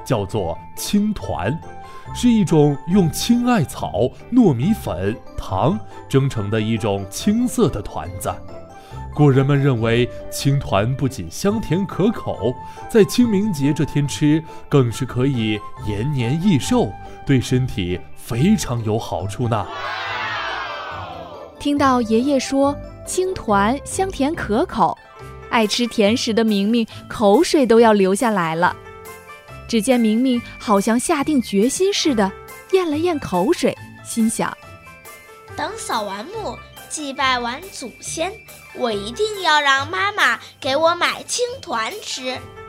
叫做青团，是一种用青艾草、糯米粉、糖蒸成的一种青色的团子。古人们认为青团不仅香甜可口，在清明节这天吃更是可以延年益寿，对身体非常有好处呢。 听到爷爷说青团香甜可口，爱吃甜食的明明口水都要流下来了。只见明明好像下定决心似的，咽了咽口水，心想： 等扫完墓，祭拜完祖先，我一定要让妈妈给我买青团吃。